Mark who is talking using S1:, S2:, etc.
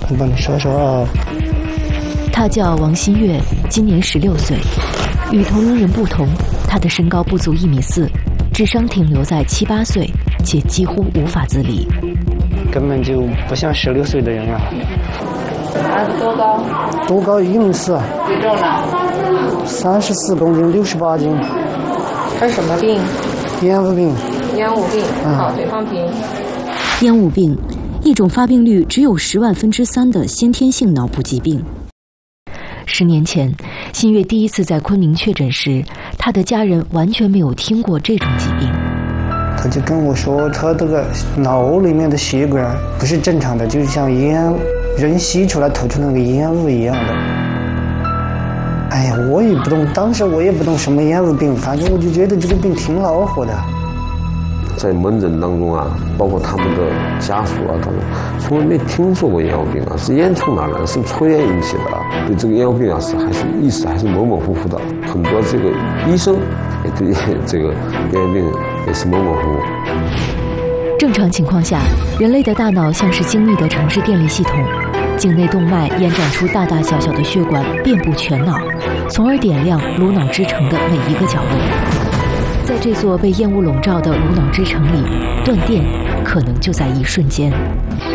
S1: 我帮你说说啊。
S2: 他叫王新月，今年16岁，与同龄人不同，他的身高不足1.4米，智商停留在7、8岁，且几乎无法自理，
S1: 根本就不像16岁的人啊。
S3: 儿子多高？
S1: 多高？1.4米。
S3: 体重呢
S1: ？34公斤，68斤。
S3: 他是什么病？
S1: 烟雾病。
S3: 烟雾病。好，对方平。
S2: 烟雾病，一种发病率只有10万分之3的先天性脑部疾病。10年前，新月第一次在昆明确诊时，他的家人完全没有听过这种疾病。
S1: 他就跟我说，他这个脑里面的血管不是正常的，就像人吸出来吐出那个烟雾一样的。哎呀，我也不懂，当时我也不懂什么烟雾病，反正我就觉得这个病挺恼火的。
S4: 在门诊当中啊，包括他们的家属啊当中，从来没听说过烟雾病啊，是烟从哪来？是抽烟引起的啊？对这个烟雾病啊，意识还是模模糊糊的。很多这个医生也对这个烟雾病也是模模糊糊。
S2: 正常情况下，人类的大脑像是精密的城市电力系统，颈内动脉延展出大大小小的血管，遍布全脑，从而点亮颅脑之城的每一个角落。在这座被烟雾笼罩的颅脑之城里，断电可能就在一瞬间。